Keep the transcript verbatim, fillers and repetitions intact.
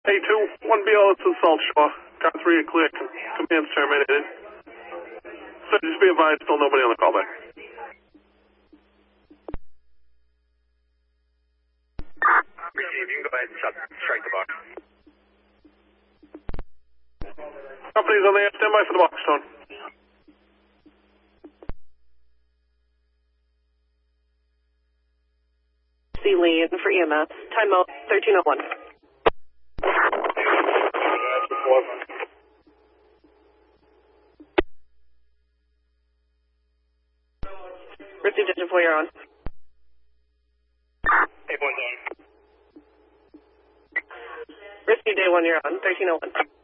A two, one B L, it's in Salt Shore. Car three, clear. Command's terminated. So just be advised, still nobody on the callback. Receive, you can go ahead and shut, strike the box. Company's on the air, stand by for the box tone. C. Lee in for E M S. Time out thirteen oh one. Received engine four, you're on. eight one zero. Received day one, you're on. thirteen oh one.